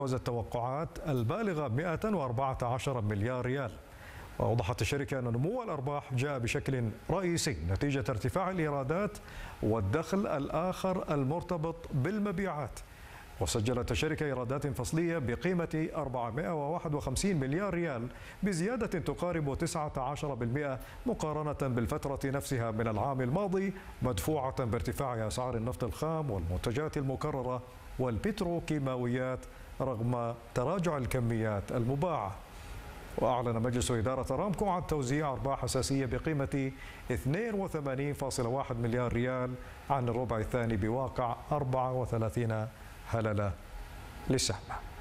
التوقعات البالغة 114 مليار ريال. وأوضحت الشركة أن نمو الأرباح جاء بشكل رئيسي نتيجة ارتفاع الإيرادات والدخل الآخر المرتبط بالمبيعات. وسجلت الشركة إيرادات فصلية بقيمة 451 مليار ريال بزيادة تقارب 19% مقارنة بالفترة نفسها من العام الماضي، مدفوعة بارتفاع أسعار النفط الخام والمنتجات المكررة والبتروكيماويات رغم تراجع الكميات المباعة. وأعلن مجلس إدارة أرامكو عن توزيع أرباح أساسية بقيمة 82.1 مليار ريال عن الربع الثاني بواقع 34 هللة للسهم.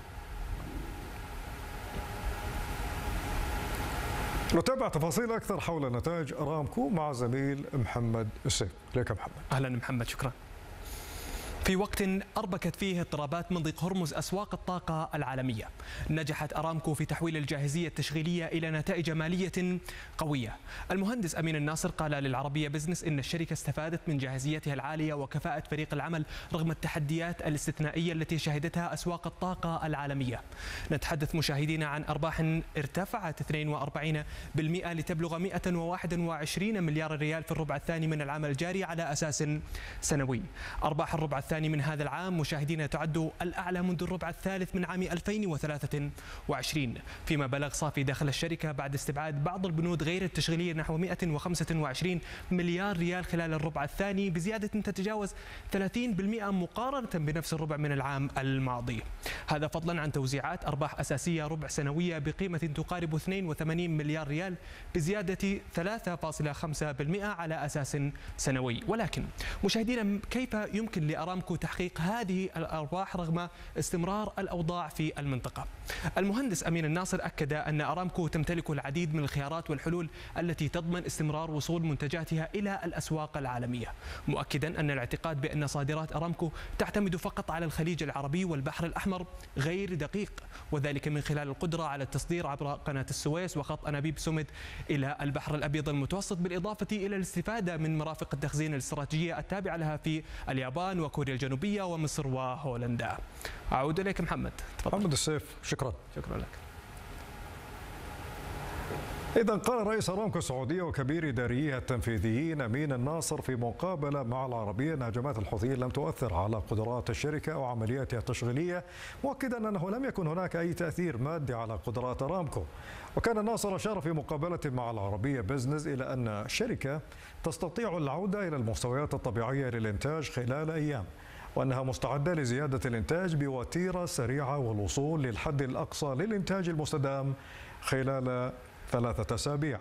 نتابع تفاصيل أكثر حول نتائج أرامكو مع زميل محمد السيف. لك محمد. أهلا محمد، شكرا. في وقت أربكت فيه اضطرابات من ضيق هرمز أسواق الطاقة العالمية، نجحت أرامكو في تحويل الجاهزية التشغيلية إلى نتائج مالية قوية. المهندس أمين الناصر قال للعربية بزنس إن الشركة استفادت من جاهزيتها العالية وكفاءة فريق العمل رغم التحديات الاستثنائية التي شهدتها أسواق الطاقة العالمية. نتحدث مشاهدينا عن أرباح ارتفعت 42% لتبلغ 121 مليار ريال في الربع الثاني من العام الجاري على أساس سنوي. أرباح الربع الثاني من هذا العام مشاهدينا تعد الأعلى منذ الربع الثالث من عام 2023، فيما بلغ صافي دخل الشركة بعد استبعاد بعض البنود غير التشغيلية نحو 125 مليار ريال خلال الربع الثاني، بزيادة تتجاوز 30% مقارنة بنفس الربع من العام الماضي. هذا فضلا عن توزيعات أرباح أساسية ربع سنوية بقيمة تقارب 82 مليار ريال بزيادة 3.5% على أساس سنوي. ولكن مشاهدينا، كيف يمكن لأرامكو تحقيق هذه الأرباح رغم استمرار الأوضاع في المنطقة؟ المهندس أمين الناصر أكد أن أرامكو تمتلك العديد من الخيارات والحلول التي تضمن استمرار وصول منتجاتها إلى الأسواق العالمية، مؤكدا أن الاعتقاد بأن صادرات أرامكو تعتمد فقط على الخليج العربي والبحر الأحمر غير دقيق، وذلك من خلال القدرة على التصدير عبر قناة السويس وخط أنابيب سومد إلى البحر الأبيض المتوسط، بالإضافة إلى الاستفادة من مرافق التخزين الاستراتيجية التابعة لها في اليابان وكوريا الجنوبية ومصر وهولندا. أعود إليك محمد. تفضل. محمد السيف، شكرا لك. إذا قال رئيس أرامكو السعودية وكبير إداريها التنفيذيين أمين الناصر في مقابلة مع العربية أن هجمات الحوثيين لم تؤثر على قدرات الشركة أو عملياتها التشغيلية، مؤكدا أنه لم يكن هناك أي تأثير مادي على قدرات أرامكو. وكان الناصر أشار في مقابلة مع العربية بزنس إلى أن الشركة تستطيع العودة إلى المستويات الطبيعية للإنتاج خلال أيام، وأنها مستعدة لزيادة الإنتاج بوتيرة سريعة والوصول للحد الأقصى للإنتاج المستدام خلال 3 أسابيع.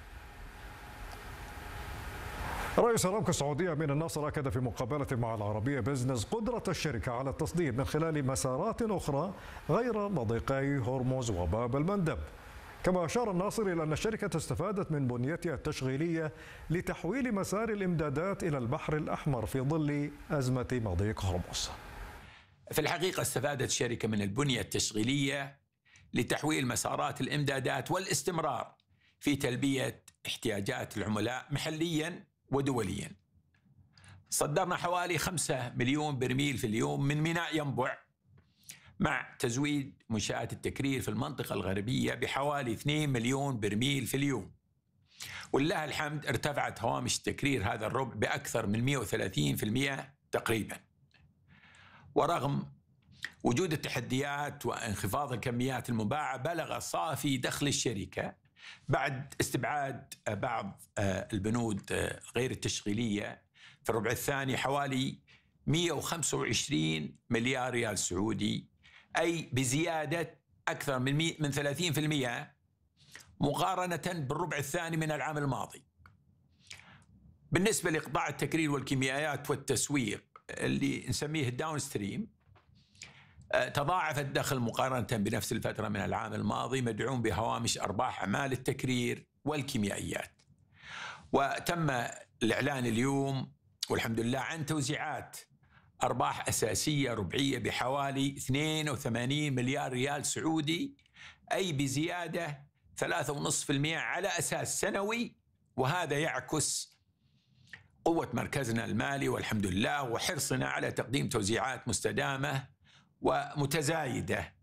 رئيس أرامكو السعودية أمين الناصر أكد في مقابلة مع العربية بزنس قدرة الشركة على التصدير من خلال مسارات أخرى غير مضيقي هرمز وباب المندب. كما أشار الناصر إلى أن الشركة استفادت من بنيتها التشغيلية لتحويل مسار الإمدادات إلى البحر الأحمر في ظل أزمة مضيق هرمز. في الحقيقة استفادت الشركة من البنية التشغيلية لتحويل مسارات الإمدادات والاستمرار في تلبية احتياجات العملاء محليا ودوليا. صدرنا حوالي 5 مليون برميل في اليوم من ميناء ينبع، مع تزويد منشآت التكرير في المنطقة الغربية بحوالي 2 مليون برميل في اليوم. ولله الحمد ارتفعت هوامش التكرير هذا الربع بأكثر من 130% تقريبا. ورغم وجود التحديات وانخفاض الكميات المباعة، بلغ صافي دخل الشركة بعد استبعاد بعض البنود غير التشغيلية في الربع الثاني حوالي 125 مليار ريال سعودي، أي بزيادة أكثر من 30% مقارنة بالربع الثاني من العام الماضي. بالنسبة لقطاع التكرير والكيميائيات والتسويق اللي نسميه الداون ستريم، تضاعف الدخل مقارنة بنفس الفترة من العام الماضي، مدعوم بهوامش أرباح أعمال التكرير والكيميائيات. وتم الإعلان اليوم والحمد لله عن توزيعات أرباح أساسية ربعية بحوالي 82 مليار ريال سعودي، أي بزيادة 3.5% على أساس سنوي. وهذا يعكس قوة مركزنا المالي والحمد لله، وحرصنا على تقديم توزيعات مستدامة ومتزايدة